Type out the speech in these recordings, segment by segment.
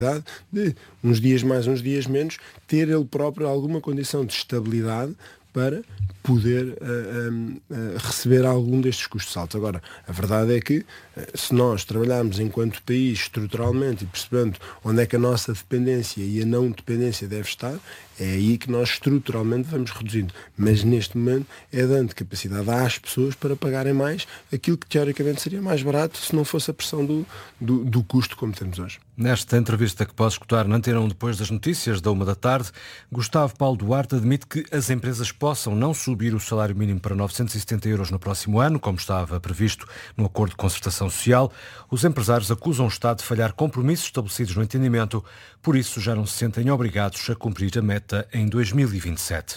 de uns dias mais, uns dias menos, ter ele próprio alguma condição de estabilidade para poder receber algum destes custos altos. Agora, a verdade é que se nós trabalharmos enquanto país estruturalmente e percebendo onde é que a nossa dependência e a não dependência deve estar, é aí que nós estruturalmente vamos reduzindo. Mas neste momento é dando capacidade às pessoas para pagarem mais aquilo que teoricamente seria mais barato se não fosse a pressão do custo como temos hoje. Nesta entrevista que pode escutar na Antena 1 depois das notícias da 13h, Gustavo Paulo Duarte admite que as empresas possam não subir o salário mínimo para 970 euros no próximo ano, como estava previsto no Acordo de Concertação Social. Os empresários acusam o Estado de falhar compromissos estabelecidos no entendimento, por isso já não se sentem obrigados a cumprir a meta em 2027.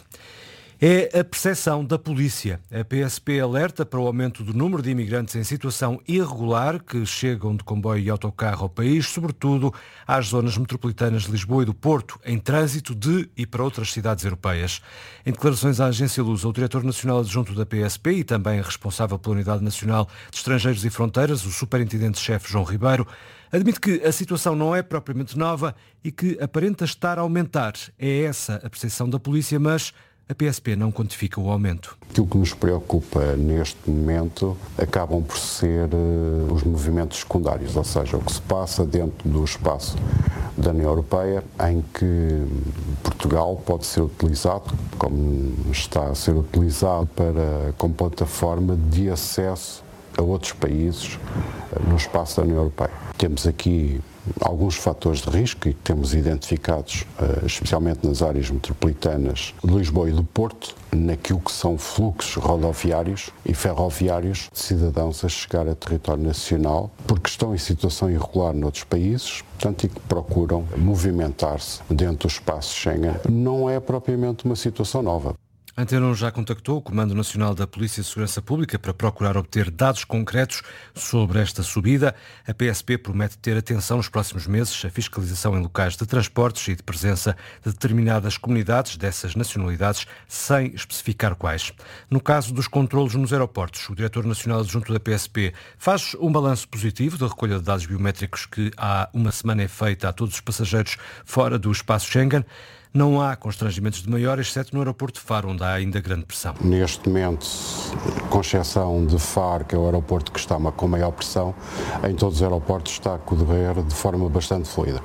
É a percepção da polícia. A PSP alerta para o aumento do número de imigrantes em situação irregular que chegam de comboio e autocarro ao país, sobretudo às zonas metropolitanas de Lisboa e do Porto, em trânsito de e para outras cidades europeias. Em declarações à Agência Lusa, o diretor nacional adjunto da PSP e também responsável pela Unidade Nacional de Estrangeiros e Fronteiras, o superintendente-chefe João Ribeiro, admite que a situação não é propriamente nova e que aparenta estar a aumentar. É essa a percepção da polícia, mas a PSP não quantifica o aumento. Aquilo que nos preocupa neste momento acabam por ser os movimentos secundários, ou seja, o que se passa dentro do espaço da União Europeia, em que Portugal pode ser utilizado, como está a ser utilizado, como plataforma de acesso a outros países no espaço da União Europeia. Temos aqui alguns fatores de risco e temos identificados, especialmente nas áreas metropolitanas de Lisboa e do Porto, naquilo que são fluxos rodoviários e ferroviários de cidadãos a chegar a território nacional porque estão em situação irregular noutros países, portanto, e que procuram movimentar-se dentro do espaço Schengen. Não é propriamente uma situação nova. A Antena 1 já contactou o Comando Nacional da Polícia de Segurança Pública para procurar obter dados concretos sobre esta subida. A PSP promete ter atenção nos próximos meses à fiscalização em locais de transportes e de presença de determinadas comunidades dessas nacionalidades, sem especificar quais. No caso dos controlos nos aeroportos, o Diretor Nacional Adjunto da PSP faz um balanço positivo da recolha de dados biométricos que há uma semana é feita a todos os passageiros fora do espaço Schengen. Não há constrangimentos de maior, exceto no aeroporto de Faro, onde há ainda grande pressão. Neste momento, com exceção de Faro, que é o aeroporto que está com maior pressão, em todos os aeroportos está a correr de forma bastante fluida.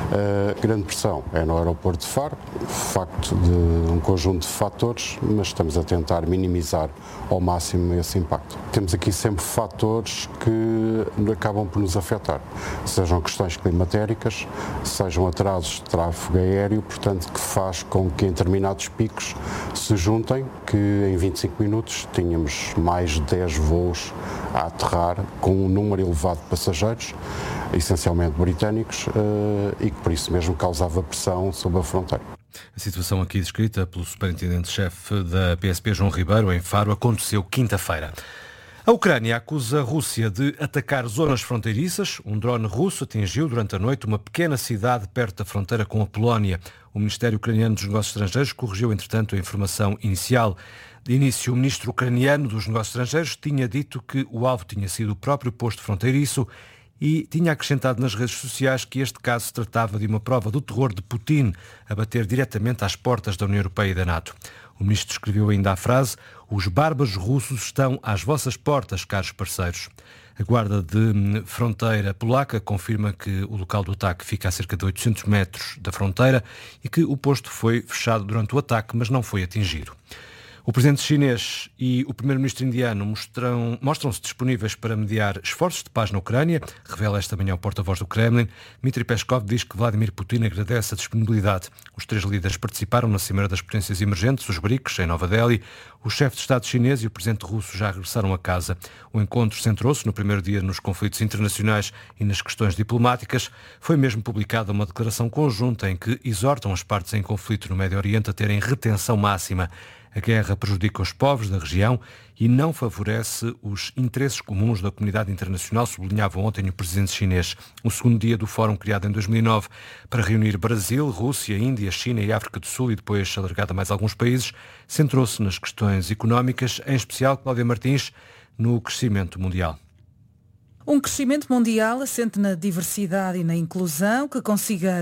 A grande pressão é no aeroporto de Faro, facto de um conjunto de fatores, mas estamos a tentar minimizar ao máximo esse impacto. Temos aqui sempre fatores que acabam por nos afetar, sejam questões climatéricas, sejam atrasos de tráfego aéreo, portanto, que faz com que em determinados picos se juntem, que em 25 minutos tínhamos mais de 10 voos a aterrar com um número elevado de passageiros, essencialmente britânicos, e que por isso mesmo causava pressão sobre a fronteira. A situação aqui descrita pelo superintendente-chefe da PSP, João Ribeiro, em Faro, aconteceu quinta-feira. A Ucrânia acusa a Rússia de atacar zonas fronteiriças. Um drone russo atingiu durante a noite uma pequena cidade perto da fronteira com a Polónia. O Ministério Ucraniano dos Negócios Estrangeiros corrigiu, entretanto, a informação inicial. De início, o ministro ucraniano dos Negócios Estrangeiros tinha dito que o alvo tinha sido o próprio posto fronteiriço e tinha acrescentado nas redes sociais que este caso se tratava de uma prova do terror de Putin a bater diretamente às portas da União Europeia e da NATO. O ministro escreveu ainda a frase: "Os bárbaros russos estão às vossas portas, caros parceiros." A Guarda de Fronteira polaca confirma que o local do ataque fica a cerca de 800 metros da fronteira e que o posto foi fechado durante o ataque, mas não foi atingido. O presidente chinês e o primeiro-ministro indiano mostram-se disponíveis para mediar esforços de paz na Ucrânia, revela esta manhã o porta-voz do Kremlin. Dmitry Peskov diz que Vladimir Putin agradece a disponibilidade. Os três líderes participaram na Cimeira das Potências Emergentes, os BRICS, em Nova Delhi. O chefe de Estado chinês e o presidente russo já regressaram a casa. O encontro centrou-se no primeiro dia nos conflitos internacionais e nas questões diplomáticas. Foi mesmo publicada uma declaração conjunta em que exortam as partes em conflito no Médio Oriente a terem retenção máxima. A guerra prejudica os povos da região e não favorece os interesses comuns da comunidade internacional, sublinhava ontem o presidente chinês. O segundo dia do fórum, criado em 2009 para reunir Brasil, Rússia, Índia, China e África do Sul e depois alargado a mais alguns países, centrou-se nas questões económicas, em especial, Cláudia Martins, no crescimento mundial. Um crescimento mundial assente na diversidade e na inclusão, que consiga